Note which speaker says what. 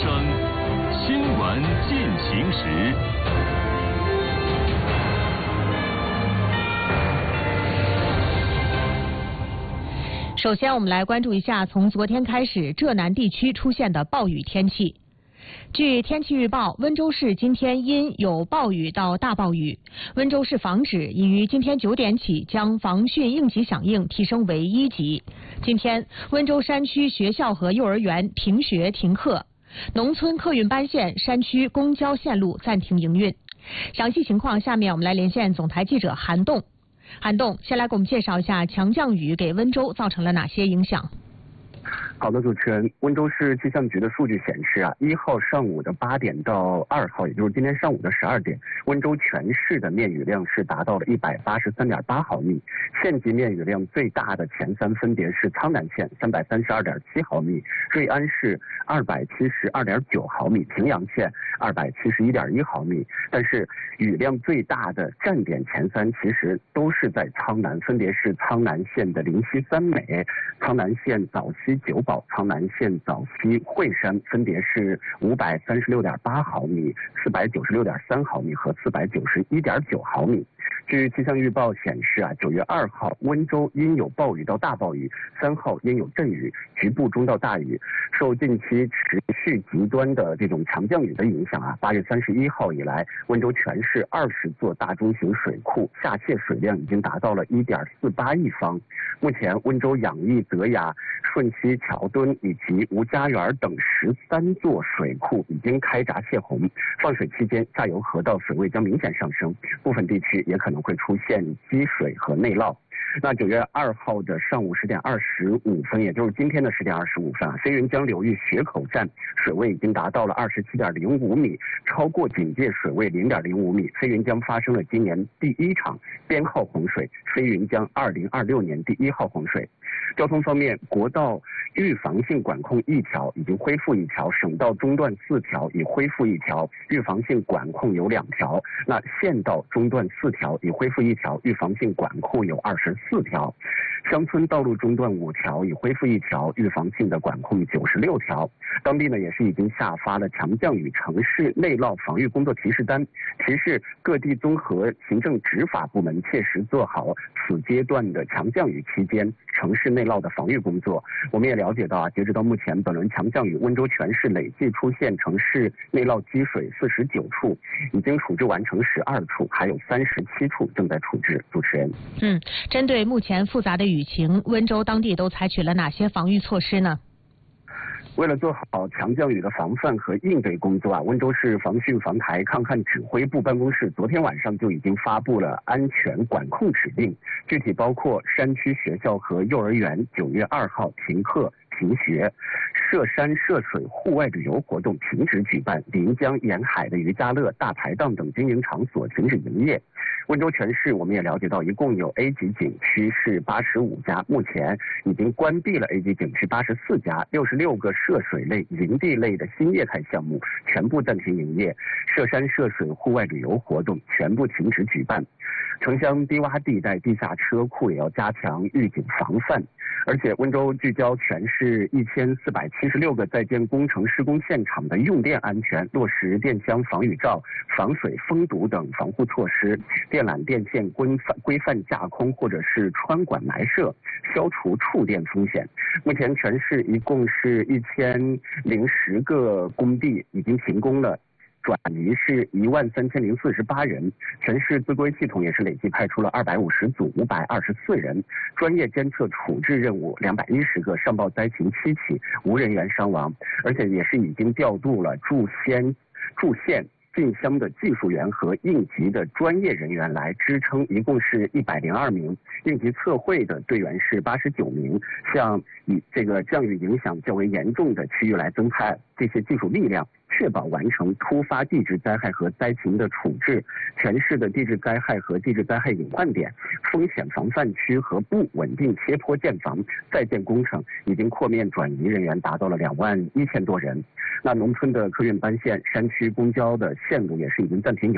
Speaker 1: 声，新闻进行时。
Speaker 2: 首先，我们来关注一下从昨天开始浙南地区出现的暴雨天气。据天气预报，温州市今天因有暴雨到大暴雨，温州市防指已于今天9点起将防汛应急响应提升为1级。今天，温州山区学校和幼儿园停学停课，农村客运班线、山区公交线路暂停营运。详细情况，下面我们来连线总台记者韩栋。韩栋，先来给我们介绍一下强降雨给温州造成了哪些影响？
Speaker 3: 好的，主持人，温州市气象局的数据显示1号上午的8点到2号，也就是今天上午的12点，温州全市的面雨量是达到了183.8毫米，县级面雨量最大的前3分别是苍南县332.7毫米，瑞安市272.9毫米，平阳县271.1毫米。但是雨量最大的站点前3其实都是在苍南，分别是苍南县的临溪三美、苍南县早溪九堡、苍南县早溪惠山，分别是536.8毫米、496.3毫米和491.9毫米。据气象预报显示9月2号温州因有暴雨到大暴雨，3号因有阵雨，局部中到大雨。受近期持续极端的这种强降雨的影响8月31号以来，温州全市20座大中型水库下泄水量已经达到了1.48亿方。目前温州养义、德雅、顺溪、桥墩以及吴家园等13座水库已经开闸泄洪，放水期间下游河道水位将明显上升，部分地区也可能会出现积水和内涝。那9月2号的上午10点25分，也就是今天的10点25分飞云江流域雪口站水位已经达到了27.05米，超过警戒水位0.05米。飞云江发生了今年第1场编号洪水，飞云江2026年第1号洪水。交通方面，国道预防性管控1条已经恢复1条，省道中段4条已恢复1条，预防性管控有2条。那县道中段4条已恢复1条，预防性管控有24条。乡村道路中段5条已恢复1条，预防性的管控96条。当地呢也是已经下发了强降雨城市内涝防御工作提示单，提示各地综合行政执法部门切实做好此阶段的强降雨期间城市内涝的防御工作。我们也了解到截止到目前，本轮强降雨温州全市累计出现城市内涝积水49处，已经处置完成12处，还有37处正在处置。主持人，
Speaker 2: 针对目前复杂的雨情，温州当地都采取了哪些防御措施呢？
Speaker 3: 为了做好强降雨的防范和应对工作温州市防汛防台抗旱指挥部办公室昨天晚上就已经发布了安全管控指令，具体包括山区学校和幼儿园9月2号停课停学，涉山涉水户外旅游活动停止举办，临江沿海的渔家乐、大排档等经营场所停止营业。温州全市我们也了解到，一共有 A 级景区是85家，目前已经关闭了 A 级景区84家，66个涉水类、营地类的新业态项目全部暂停营业，涉山涉水户外旅游活动全部停止举办。城乡低洼地带地下车库也要加强预警防范。而且温州聚焦全市1476个在建工程施工现场的用电安全，落实电箱防雨罩、防水封堵等防护措施，电缆电线规范架空或者是穿管埋设，消除触电风险。目前全市一共是1010个工地已经停工了，转移是13048人，全市自规系统也是累计派出了250组524人，专业监测处置任务210个，上报灾情7起，无人员伤亡，而且也是已经调度了驻县进乡的技术员和应急的专业人员来支撑，一共是102名，应急测绘的队员是89名，向以这个降雨影响较为严重的区域来增派这些技术力量，确保完成突发地质灾害和灾情的处置。全市的地质灾害和地质灾害隐患点、风险防范区和不稳定切坡建房在建工程已经扩面转移人员达到了21000多人。那农村的客运班线、山区公交的线路也是已经暂停营